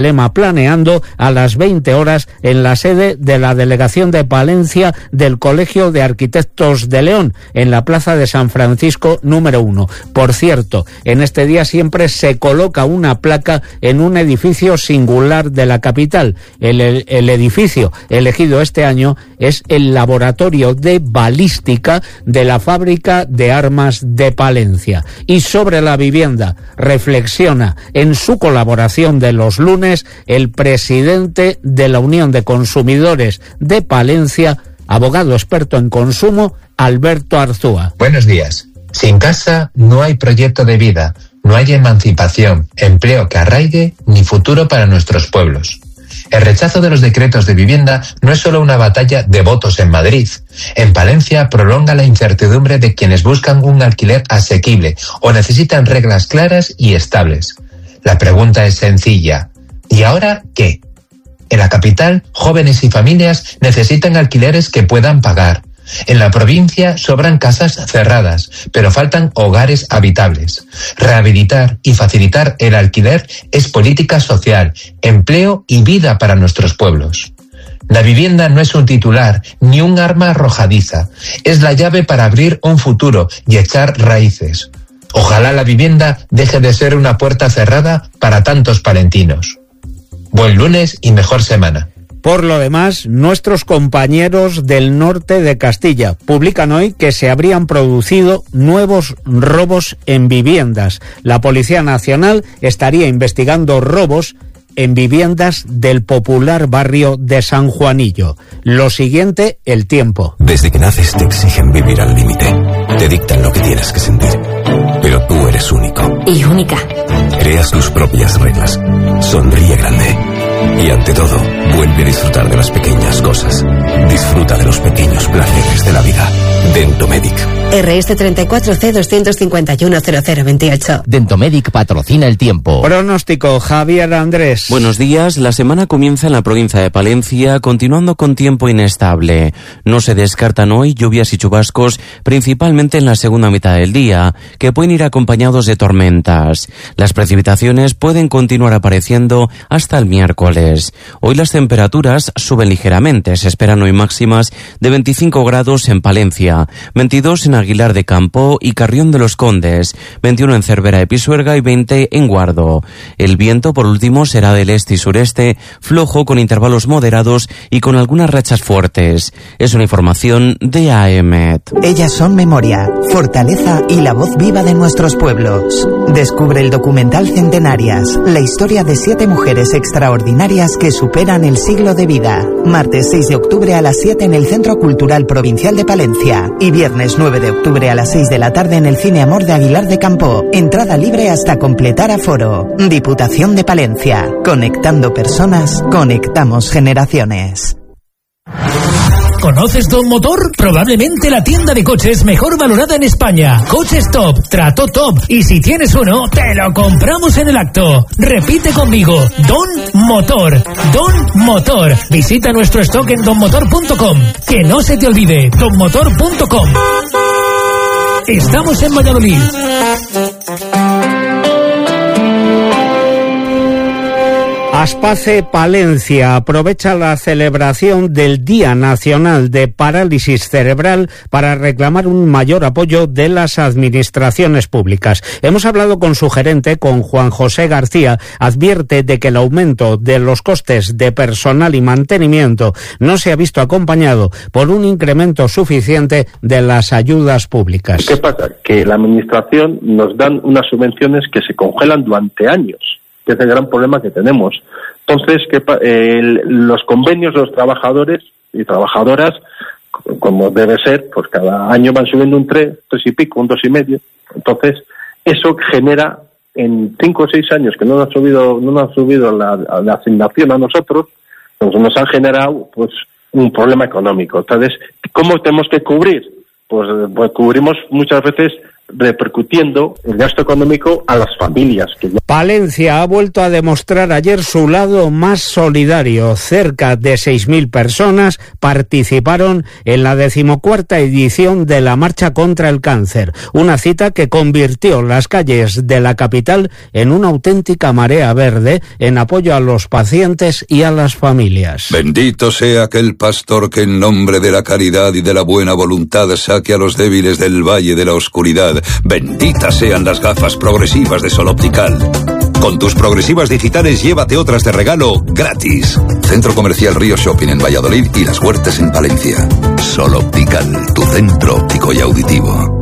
lema Planeando a las 20 horas en la sede de la Delegación de Palencia del Colegio de Arquitectos de León, en la Plaza de San Francisco número 1. Por cierto, en este día siempre se coloca una placa en un edificio singular de la capital. El edificio elegido este año es el Laboratorio de Balística de la Fábrica de Armas de Palencia. Y sobre la vivienda reflexiona en su colaboración de los lunes el presidente de la Unión de Consumidores de Palencia, abogado experto en consumo, Alberto Arzúa. Buenos días. Sin casa no hay proyecto de vida, no hay emancipación, empleo que arraigue ni futuro para nuestros pueblos. El rechazo de los decretos de vivienda no es solo una batalla de votos en Madrid. En Palencia prolonga la incertidumbre de quienes buscan un alquiler asequible o necesitan reglas claras y estables. La pregunta es sencilla. ¿Y ahora qué? En la capital, jóvenes y familias necesitan alquileres que puedan pagar. En la provincia sobran casas cerradas, pero faltan hogares habitables. Rehabilitar y facilitar el alquiler es política social, empleo y vida para nuestros pueblos. La vivienda no es un titular ni un arma arrojadiza. Es la llave para abrir un futuro y echar raíces. Ojalá la vivienda deje de ser una puerta cerrada para tantos palentinos. Buen lunes y mejor semana. Por lo demás, nuestros compañeros del norte de Castilla publican hoy que se habrían producido nuevos robos en viviendas. La Policía Nacional estaría investigando robos en viviendas del popular barrio de San Juanillo. Lo siguiente, El Tiempo. Desde que naces te exigen vivir al límite. Te dictan lo que tienes que sentir. Pero tú eres único. Y única. Creas tus propias reglas. Sonríe grande. Y ante todo, vuelve a disfrutar de las pequeñas cosas. Disfruta de los pequeños placeres de la vida. Dentomedic. RS 34C2510028. Dentomedic patrocina El Tiempo. Pronóstico, Javier Andrés. Buenos días. La semana comienza en la provincia de Palencia, continuando con tiempo inestable. No se descartan hoy lluvias y chubascos, principalmente en la segunda mitad del día, que pueden ir acompañados de tormentas. Las precipitaciones pueden continuar apareciendo hasta el miércoles. Hoy las temperaturas suben ligeramente. Se esperan hoy máximas de 25 grados en Palencia, 22 en Aguilar de Campo y Carrión de los Condes, 21 en Cervera de Pisuerga y 20 en Guardo. El viento, por último, será del este y sureste, flojo con intervalos moderados y con algunas rachas fuertes. Es una información de AEMET. Ellas son memoria, fortaleza y la voz viva de nuestros pueblos. Descubre el documental Centenarias, la historia de 7 mujeres extraordinarias que superan el siglo de vida. Martes 6 de octubre a las 7 en el Centro Cultural Provincial de Palencia y viernes 9 de octubre a las 6 de la tarde en el Cine Amor de Aguilar de Campo. Entrada libre hasta completar aforo. Diputación de Palencia. Conectando personas, conectamos generaciones. ¿Conoces Don Motor? Probablemente la tienda de coches mejor valorada en España. Coches top, trato top. Y si tienes uno, te lo compramos en el acto. Repite conmigo, Don Motor. Don Motor. Visita nuestro stock en donmotor.com. Que no se te olvide, donmotor.com. Estamos en Valladolid. Aspace Palencia aprovecha la celebración del Día Nacional de Parálisis Cerebral para reclamar un mayor apoyo de las administraciones públicas. Hemos hablado con su gerente, con Juan José García. Advierte de que el aumento de los costes de personal y mantenimiento no se ha visto acompañado por un incremento suficiente de las ayudas públicas. ¿Qué pasa? Que la administración nos dan unas subvenciones que se congelan durante años, que es el gran problema que tenemos. Entonces, los convenios de los trabajadores y trabajadoras, como debe ser, pues cada año van subiendo un 3 y pico, un 2,5. Entonces, eso genera, en 5 o 6 años que no nos han subido la asignación a nosotros, pues nos han generado pues un problema económico. Entonces, ¿cómo tenemos que cubrir? Pues cubrimos muchas veces repercutiendo el gasto económico a las familias. Palencia ha vuelto a demostrar ayer su lado más solidario. Cerca de 6.000 personas participaron en la 14ª edición de la Marcha contra el Cáncer, una cita que convirtió las calles de la capital en una auténtica marea verde en apoyo a los pacientes y a las familias. Bendito sea aquel pastor que en nombre de la caridad y de la buena voluntad saque a los débiles del valle de la oscuridad. Benditas sean las gafas progresivas de Sol Optical. Con tus progresivas digitales llévate otras de regalo gratis. Centro Comercial Río Shopping en Valladolid y Las Huertas en Palencia. Sol Optical, tu centro óptico y auditivo.